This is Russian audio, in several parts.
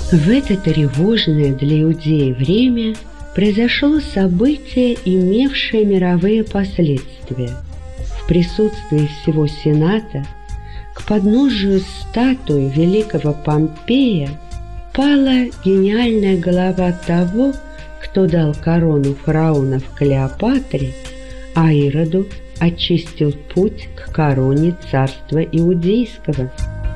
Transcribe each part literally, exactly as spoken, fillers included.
В это тревожное для Иудеи время произошло событие, имевшее мировые последствия. В присутствии всего Сената к подножию статуи великого Помпея пала гениальная голова того, кто дал корону фараонов Клеопатре, а Ироду очистил путь к короне царства Иудейского.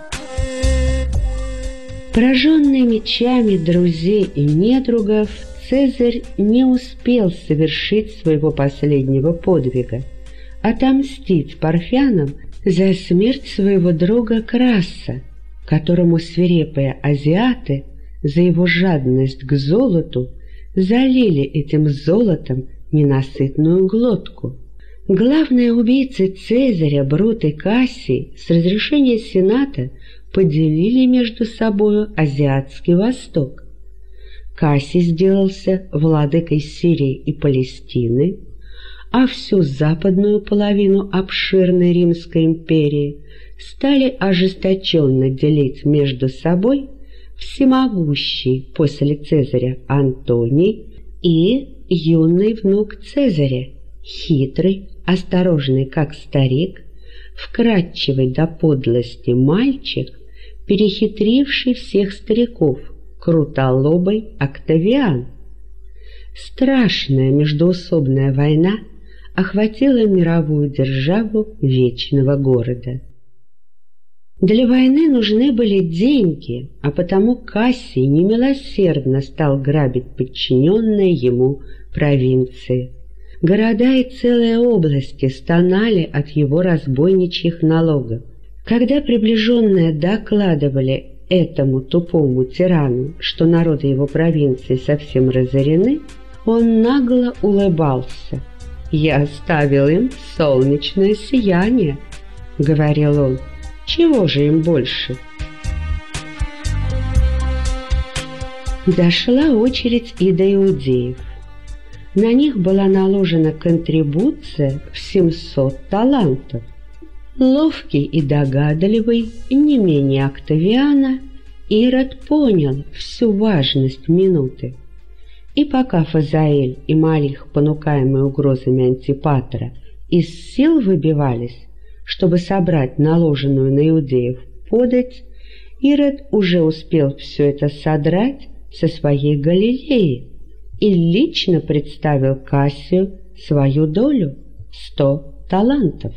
Пораженный мечами друзей и недругов, Цезарь не успел совершить своего последнего подвига – отомстить парфянам за смерть своего друга Краса, которому свирепые азиаты за его жадность к золоту залили этим золотом ненасытную глотку. Главные убийцы Цезаря, Брут и Кассий, с разрешения Сената поделили между собою Азиатский Восток. Кассий сделался владыкой Сирии и Палестины, а всю западную половину обширной Римской империи стали ожесточенно делить между собой всемогущий после Цезаря Антоний и юный внук Цезаря, хитрый, осторожный как старик, вкрадчивый до подлости мальчик, перехитривший всех стариков, крутолобый Октавиан. Страшная междоусобная война охватила мировую державу вечного города. Для войны нужны были деньги, а потому Кассий немилосердно стал грабить подчиненные ему провинции. Города и целые области стонали от его разбойничьих налогов. Когда приближенные докладывали этому тупому тирану, что народы его провинции совсем разорены, он нагло улыбался. «Я оставил им солнечное сияние», — говорил он. «Чего же им больше?» Дошла очередь и до иудеев. На них была наложена контрибуция в семьсот талантов. Ловкий и догадливый, не менее Октавиана, Ирод понял всю важность минуты. И пока Фазаэль и Малих, понукаемые угрозами Антипатра, из сил выбивались, чтобы собрать наложенную на иудеев подать, Ирод уже успел все это содрать со своей Галилеи и лично представил Кассию свою долю – сто талантов.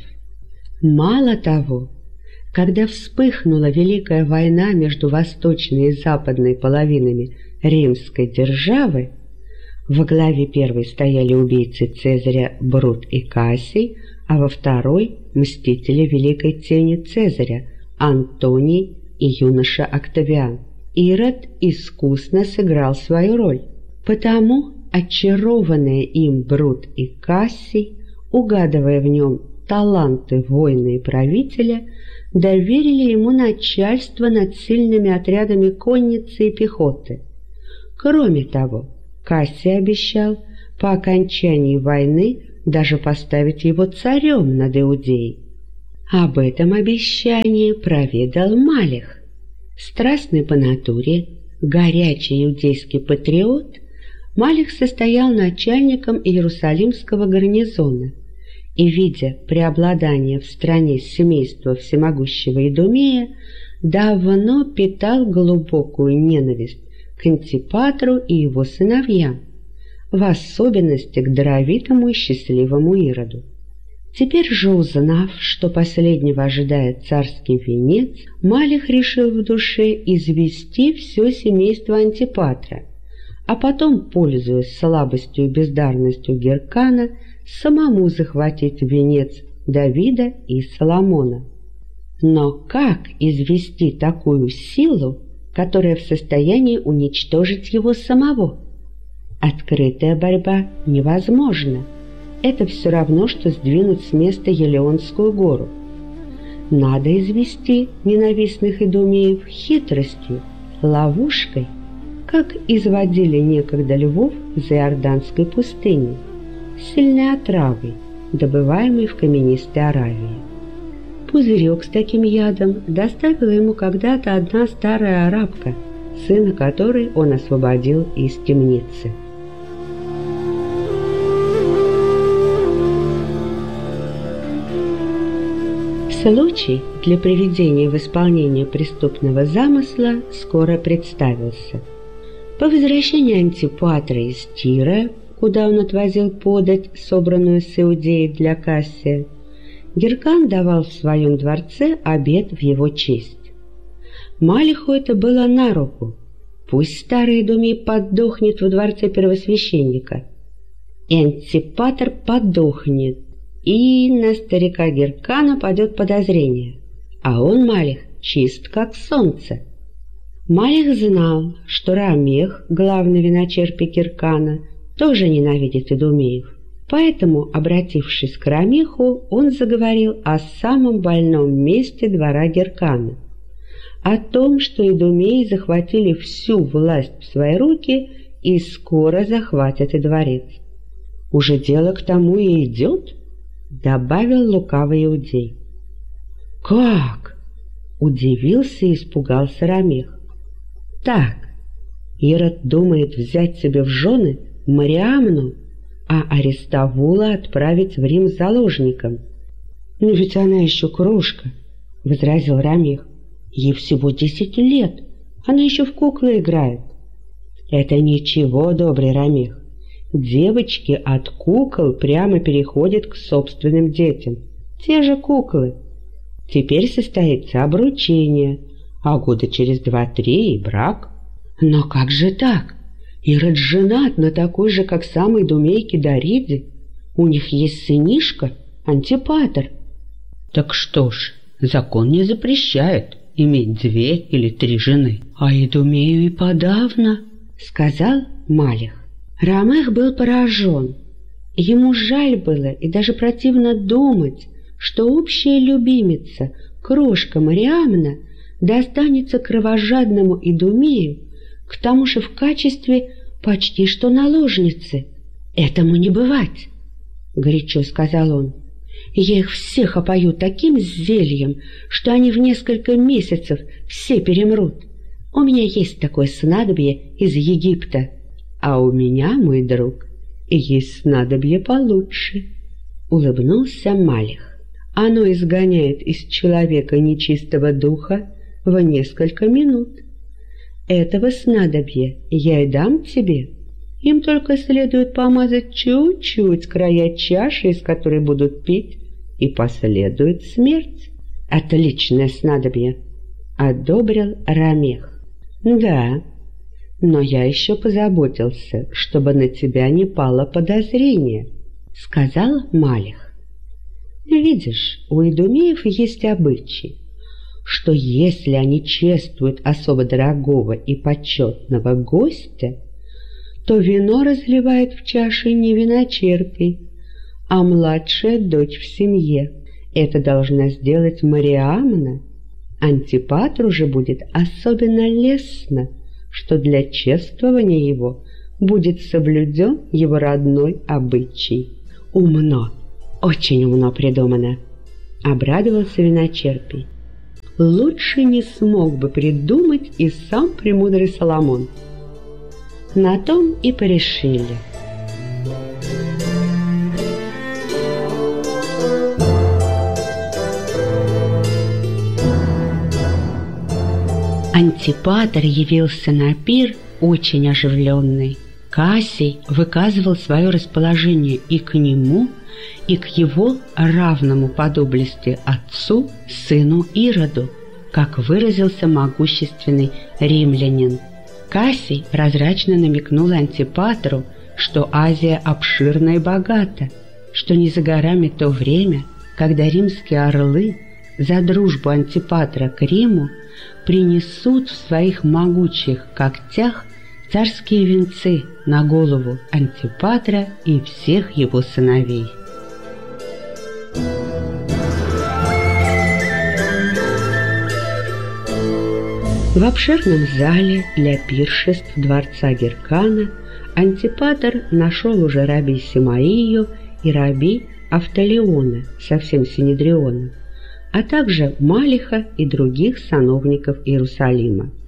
Мало того, когда вспыхнула Великая война между восточной и западной половинами римской державы, во главе первой стояли убийцы Цезаря Брут и Кассий, а во второй – мстители Великой тени Цезаря Антоний и юноша Октавиан. Ирод искусно сыграл свою роль, потому очарованные им Брут и Кассий, угадывая в нем таланты воина и правителя, доверили ему начальство над сильными отрядами конницы и пехоты. Кроме того, Кассий обещал по окончании войны даже поставить его царем над Иудеей. Об этом обещании проведал Малих. Страстный по натуре, горячий иудейский патриот, Малих состоял начальником Иерусалимского гарнизона и, видя преобладание в стране семейства всемогущего Идумея, давно питал глубокую ненависть к Антипатру и его сыновьям, в особенности к даровитому и счастливому Ироду. Теперь же, узнав, что последнего ожидает царский венец, Малих решил в душе извести все семейство Антипатра, а потом, пользуясь слабостью и бездарностью Геркана, самому захватить венец Давида и Соломона. Но как извести такую силу, которая в состоянии уничтожить его самого? Открытая борьба невозможна. Это все равно, что сдвинуть с места Елеонскую гору. Надо извести ненавистных идумеев хитростью, ловушкой, как изводили некогда львов за Иорданской пустыней, сильной отравой, добываемой в каменистой Аравии. Пузырек с таким ядом доставила ему когда-то одна старая арабка, сына которой он освободил из темницы. Случай для приведения в исполнение преступного замысла скоро представился. По возвращении Антипатра из Тира, куда он отвозил подать, собранную с Иудеи для Кассия, Геркан давал в своем дворце обед в его честь. Малиху это было на руку. Пусть старый Идумей подохнет во дворце первосвященника. И Антипатр подохнет, и на старика Геркана падет подозрение, а он, Малих, чист как солнце. Малих знал, что Рамех, главный виночерпий Геркана, тоже ненавидит Идумеев. Поэтому, обратившись к Рамеху, он заговорил о самом больном месте двора Геркана, о том, что идумеи захватили всю власть в свои руки и скоро захватят и дворец. «Уже дело к тому и идет», — добавил лукавый иудей. «Как?» — удивился и испугался Рамех. «Так, Ирод думает взять себе в жены Мариамну, а Аристовула отправить в Рим заложником». «Но ведь она еще крошка», — возразил Рамех. «Ей всего десять лет, она еще в куклы играет». «Это ничего, добрый Рамех. Девочки от кукол прямо переходят к собственным детям. Те же куклы. Теперь состоится обручение, а года через два-три и брак». «Но как же так? Ирод женат на такой же, как самой Идумейке Дариде. У них есть сынишка Антипатр». «Так что ж, закон не запрещает иметь две или три жены, а Идумею и подавно», — сказал Малих. Рамех был поражен. Ему жаль было и даже противно думать, что общая любимица, крошка Мариамна, достанется кровожадному Идумею, к тому же в качестве почти что наложницы. «Этому не бывать», — горячо сказал он. «Я их всех опою таким зельем, что они в несколько месяцев все перемрут. У меня есть такое снадобье из Египта, а у меня, мой друг, есть снадобье получше», — улыбнулся Малих. «Оно изгоняет из человека нечистого духа в несколько минут. Этого снадобья я и дам тебе. Им только следует помазать чуть-чуть края чаши, из которой будут пить, и последует смерть». «Отличное снадобье», — одобрил Рамех. «Да, но я еще позаботился, чтобы на тебя не пало подозрение», — сказал Малих. «Видишь, у идумеев есть обычай, что если они чествуют особо дорогого и почетного гостя, то вино разливает в чаше не виночерпий, а младшая дочь в семье. Это должна сделать Мариамна. Антипатру же будет особенно лестно, что для чествования его будет соблюден его родной обычай». «Умно, очень умно придумано», — обрадовался виночерпий. «Лучше не смог бы придумать и сам премудрый Соломон». На том и порешили. Антипатр явился на пир очень оживленный. Кассий выказывал свое расположение и к нему, и к его равному по доблести отцу, сыну Ироду, как выразился могущественный римлянин. Кассий прозрачно намекнул Антипатру, что Азия обширна и богата, что не за горами то время, когда римские орлы за дружбу Антипатра к Риму принесут в своих могучих когтях царские венцы на голову Антипатра и всех его сыновей. В обширном зале для пиршеств дворца Геркана Антипатр нашел уже раби Симаию и раби Автолеона со всем Синедрионом, а также Малиха и других сановников Иерусалима.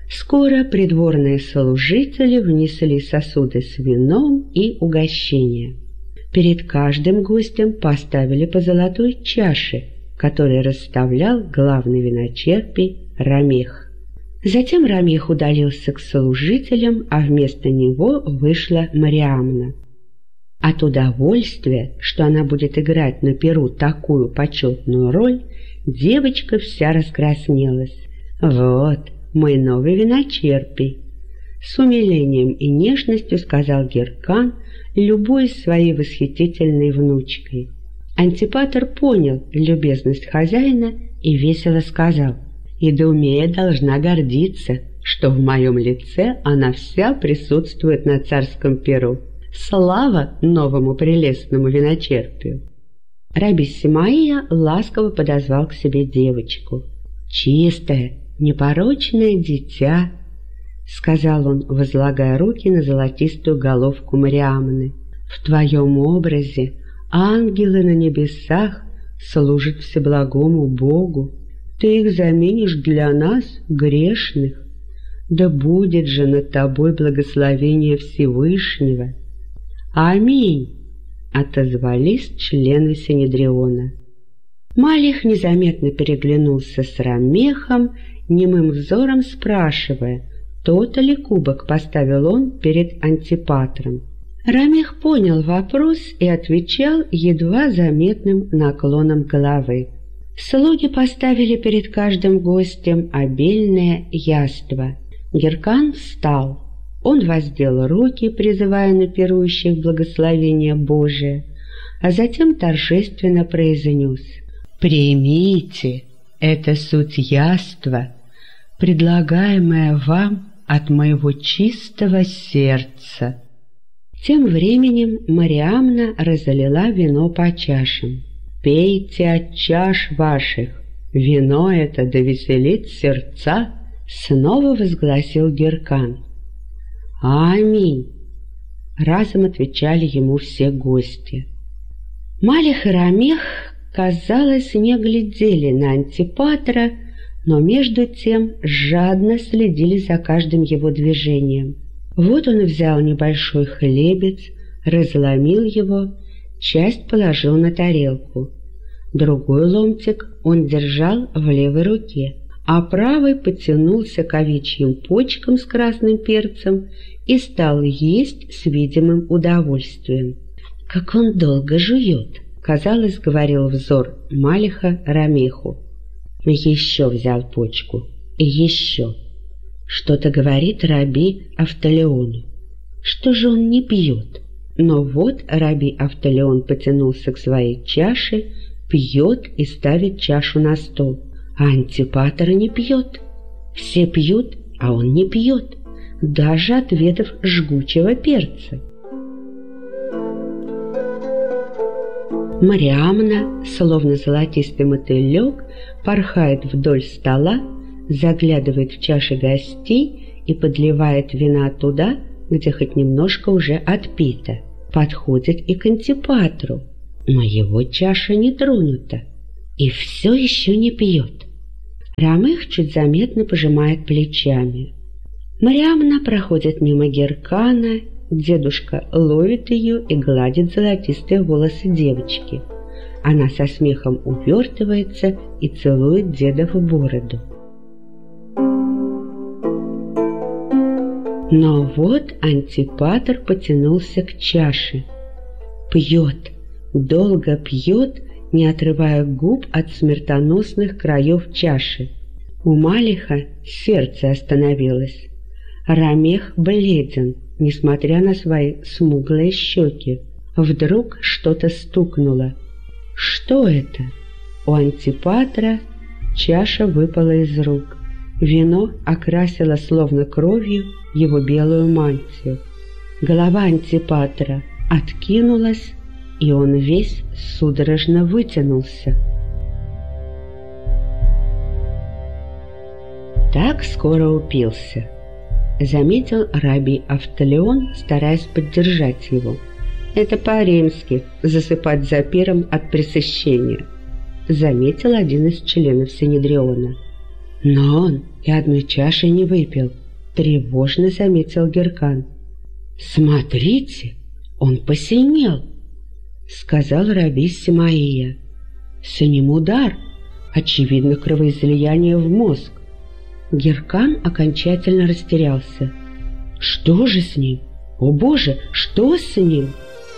Скоро придворные служители внесли сосуды с вином и угощения. Перед каждым гостем поставили по золотой чаше, которую расставлял главный виночерпий Рамех. Затем Рамех удалился к служителям, а вместо него вышла Мариамна. От удовольствия, что она будет играть на перу такую почетную роль, девочка вся раскраснелась. «Вот мой новый виночерпий!» С умилением и нежностью сказал Геркан, любуясь своей восхитительной внучкой. Антипатр понял любезность хозяина и весело сказал: «Идумея должна гордиться, что в моем лице она вся присутствует на царском перу. Слава новому прелестному виночерпию!» Раби Семаия ласково подозвал к себе девочку. «Чистое, непорочное дитя», — сказал он, возлагая руки на золотистую головку Мариамны. «В твоем образе ангелы на небесах служат всеблагому Богу. Ты их заменишь для нас, грешных. Да будет же над тобой благословение Всевышнего». «Аминь!» — отозвались члены Синедриона. Малих незаметно переглянулся с Рамехом, немым взором спрашивая, тот ли кубок поставил он перед Антипатром. Рамех понял вопрос и отвечал едва заметным наклоном головы. Слуги поставили перед каждым гостем обильное яство. Геркан встал. Он воздел руки, призывая на пирующих благословение Божие, а затем торжественно произнес: «Примите, это суть яства, предлагаемое вам от моего чистого сердца». Тем временем Мариамна разлила вино по чашам. «Пейте от чаш ваших, вино это довеселит сердца», — снова возгласил Геркан. «Аминь!» — разом отвечали ему все гости. Малих и Рамех, казалось, не глядели на Антипатра, но между тем жадно следили за каждым его движением. Вот он взял небольшой хлебец, разломил его, часть положил на тарелку. Другой ломтик он держал в левой руке, а правой потянулся к овечьим почкам с красным перцем и стал есть с видимым удовольствием. «Как он долго жует!» — казалось, говорил взор Малиха Рамеху. Еще взял почку. И еще. Что-то говорит раби Автолеону. Что же он не пьет? Но вот раби Автолеон потянулся к своей чаше, пьет и ставит чашу на стол. А Антипатр не пьет. Все пьют, а он не пьет, даже отведав жгучего перца. Мариамна, словно золотистый мотылек, порхает вдоль стола, заглядывает в чаши гостей и подливает вина туда, где хоть немножко уже отпито. Подходит и к Антипатру, но его чаша не тронута, и все еще не пьет. Рамех чуть заметно пожимает плечами. Мариамна проходит мимо Геркана, дедушка ловит ее и гладит золотистые волосы девочки. Она со смехом увертывается и целует деда в бороду. Но вот Антипатр потянулся к чаше. Пьет, долго пьет, не отрывая губ от смертоносных краев чаши. У Малиха сердце остановилось. Рамех бледен, несмотря на свои смуглые щеки. Вдруг что-то стукнуло. Что это? У Антипатра чаша выпала из рук. Вино окрасило словно кровью его белую мантию. Голова Антипатра откинулась, и он весь судорожно вытянулся. Так скоро упился, заметил раби Автолеон, стараясь поддержать его. Это по-римски засыпать за пиром от пресыщения, заметил один из членов Синедриона. Но он и одной чаши не выпил, тревожно заметил Геркан. «Смотрите, он посинел», — сказал раби Семаия. «С ним удар, очевидно, кровоизлияние в мозг». Геркан окончательно растерялся. «Что же с ним? О Боже, что с ним?»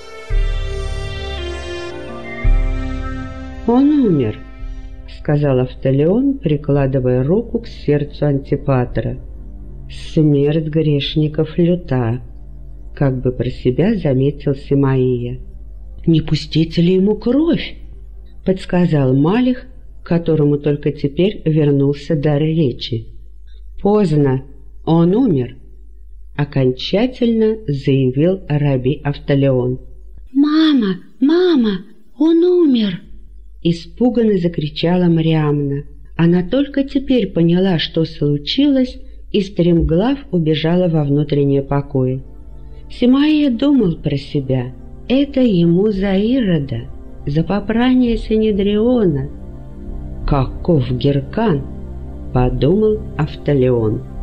«Он умер», — сказал Автолеон, прикладывая руку к сердцу Антипатра. «Смерть грешников люта», — как бы про себя заметил Семаия. «Не пустите ли ему кровь?» — подсказал Малих, которому только теперь вернулся дар речи. «Поздно, он умер», — окончательно заявил раби Автолеон. «Мама, мама, он умер!» Испуганно закричала Мариамна. Она только теперь поняла, что случилось, и стремглав убежала во внутренние покои. Семаия думал про себя. Это ему за Ирода, за попрание Синедриона. «Каков Геркан!» — подумал Автолеон.